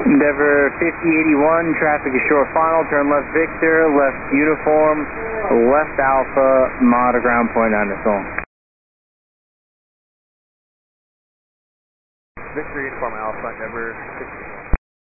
Endeavor 5081, traffic is short final, turn left Victor, left uniform, left Alpha, mod ground point undersoul. Victor uniform Alpha, Endeavor 50.